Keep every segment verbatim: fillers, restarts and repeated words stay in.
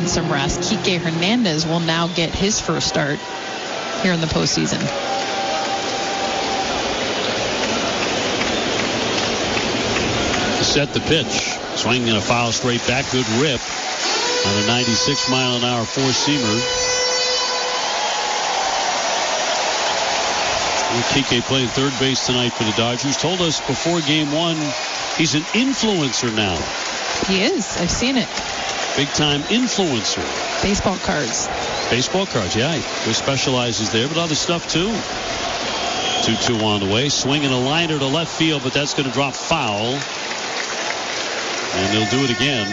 gotten some rest. Kike Hernandez will now get his first start here in the postseason. Set the pitch. Swing and a foul straight back. Good rip on a ninety-six mile an hour four-seamer. Kike playing third base tonight for the Dodgers. Told us before game one he's an influencer now. He is. I've seen it. Big time influencer. Baseball cards. Baseball cards, yeah. He specializes there, but other stuff too. two two on the way. Swinging a liner to left field, but that's going to drop foul. And they'll do it again.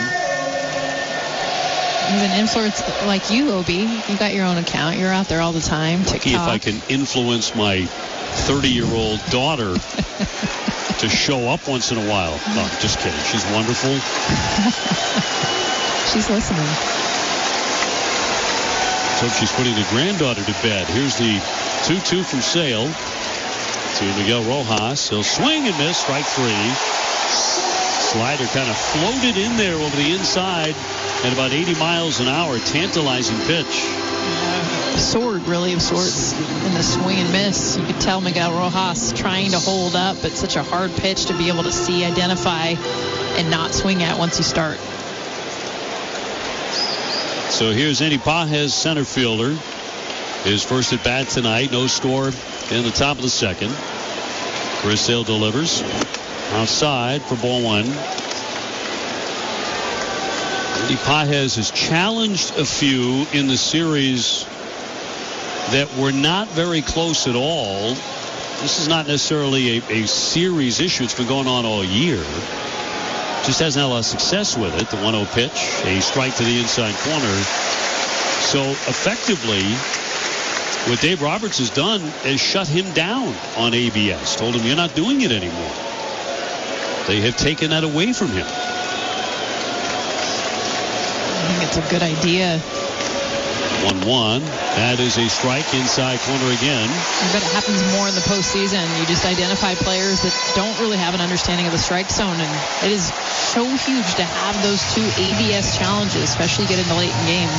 He's an influencer like you, Obi. You got your own account. You're out there all the time. TikTok. Lucky if I can influence my thirty-year-old daughter to show up once in a while. No, just kidding. She's wonderful. She's listening. Let's hope she's putting the granddaughter to bed. Here's the two two from Sale to Miguel Rojas. He'll swing and miss. Strike three. Slider kind of floated in there over the inside at about eighty miles an hour. Tantalizing pitch. Sword, really, of sorts, in the swing and miss. You could tell Miguel Rojas trying to hold up, but such a hard pitch to be able to see, identify, and not swing at once you start. So here's Andy Pages, center fielder. His first at bat tonight. No score in the top of the second. Chris Sale delivers. Outside for ball one. Andy Pages has challenged a few in the series that were not very close at all. This is not necessarily a, a series issue. It's been going on all year. Just hasn't had a lot of success with it. The one oh pitch, a strike to the inside corner. So effectively, what Dave Roberts has done is shut him down on A B S. Told him, you're not doing it anymore. They have taken that away from him. I think it's a good idea. one one. That is a strike inside corner again. I bet it happens more in the postseason. You just identify players that don't really have an understanding of the strike zone, and it is so huge to have those two A B S challenges, especially getting the late in game.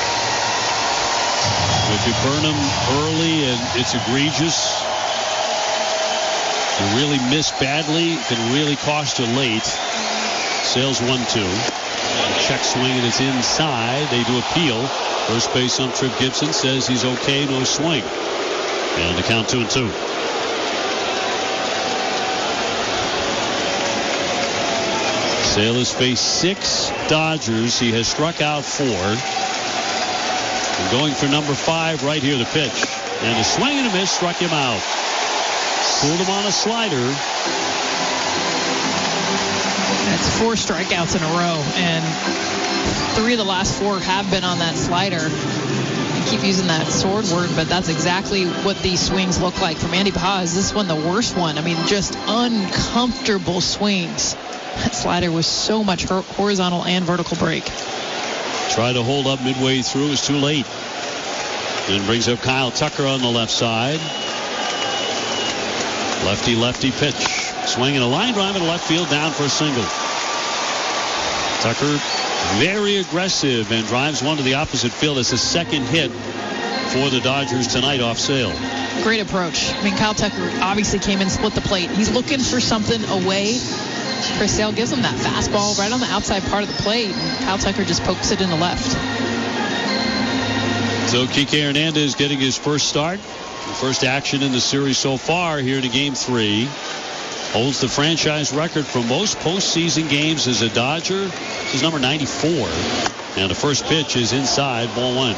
If you burn them early and it's egregious, you really miss badly, it can really cost you late. Sales one two. Check swing and it's inside. They do appeal. First base on Trip Gibson says he's okay, no swing. And the count two and two. Sale has faced six Dodgers. He has struck out four. And going for number five right here, the pitch. And a swing and a miss struck him out. Pulled him on a slider. That's four strikeouts in a row, and three of the last four have been on that slider. I keep using that sword word, but that's exactly what these swings look like from Andy Pages. This one, the worst one. I mean, just uncomfortable swings. That slider was so much horizontal and vertical break. Tried to hold up midway through. It's too late. Then brings up Kyle Tucker on the left side. Lefty, lefty pitch. Swinging a line drive in left field, down for a single. Tucker very aggressive and drives one to the opposite field. It's the second hit for the Dodgers tonight off Sale. Great approach. I mean, Kyle Tucker obviously came in, split the plate. He's looking for something away. Chris Sale gives him that fastball right on the outside part of the plate, and Kyle Tucker just pokes it in the left. So Kike Hernandez getting his first start. First action in the series so far here to game three. Holds the franchise record for most postseason games as a Dodger. This is number ninety-four. And the first pitch is inside, ball one.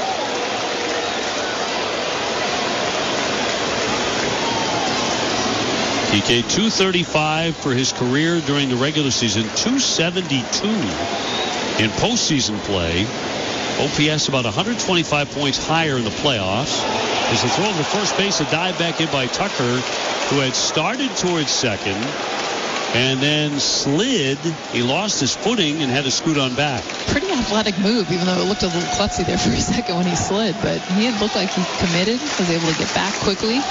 Kike two thirty-five for his career during the regular season. two seventy-two in postseason play. O P S about one hundred twenty-five points higher in the playoffs. As the throw to first base, a dive back in by Tucker, who had started towards second and then slid. He lost his footing and had to scoot on back. Pretty athletic move, even though it looked a little klutzy there for a second when he slid. But he had looked like he committed, was able to get back quickly.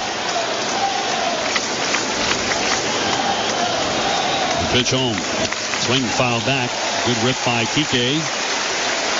The pitch home. Swing foul back. Good rip by Kike.